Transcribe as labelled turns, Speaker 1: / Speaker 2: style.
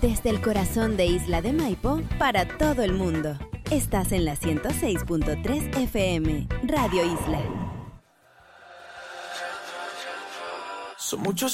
Speaker 1: Desde el corazón de Isla de Maipo para todo el mundo. Estás en la 106.3 FM, Radio Isla.
Speaker 2: Son muchos